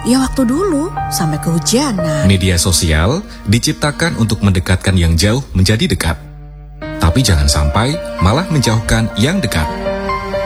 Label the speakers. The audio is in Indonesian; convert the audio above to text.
Speaker 1: Ya waktu dulu, sampai kehujanan.
Speaker 2: Media sosial diciptakan untuk mendekatkan yang jauh menjadi dekat. Tapi jangan sampai malah menjauhkan yang dekat.